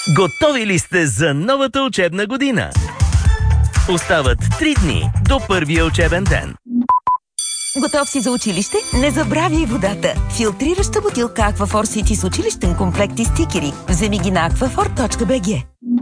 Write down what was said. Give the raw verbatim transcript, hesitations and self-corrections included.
Готови ли сте за новата учебна година? Остават три дни до първия учебен ден. Готов си за училище? Не забравяй водата! Филтрираща бутилка Аквафор Сити с училищен комплект и стикери. Вземи ги на аквафор точка би джи.